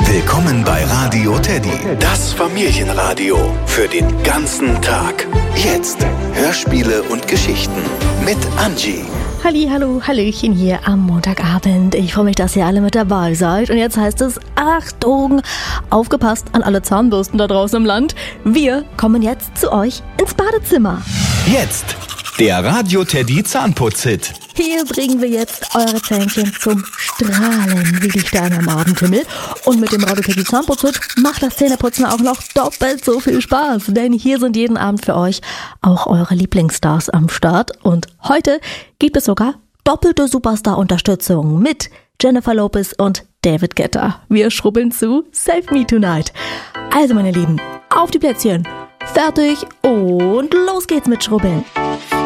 Willkommen bei Radio Teddy, das Familienradio für den ganzen Tag. Jetzt Hörspiele und Geschichten mit Angie. Hallo, Hallöchen hier am Montagabend. Ich freue mich, dass ihr alle mit dabei seid. Und jetzt heißt es, Achtung, aufgepasst an alle Zahnbürsten da draußen im Land. Wir kommen jetzt zu euch ins Badezimmer. Jetzt der Radio Teddy Zahnputz-Hit. Hier bringen wir jetzt eure Zähnchen zum Strahlen wie die Sterne am Abendhimmel. Und mit dem Radio Teddy Zahnputz-Hit macht das Zähneputzen auch noch doppelt so viel Spaß. Denn hier sind jeden Abend für euch auch eure Lieblingsstars am Start. Und heute gibt es sogar doppelte Superstar-Unterstützung mit Jennifer Lopez und David Guetta. Wir schrubbeln zu Save Me Tonight. Also meine Lieben, auf die Plätzchen, fertig und los geht's mit Schrubbeln.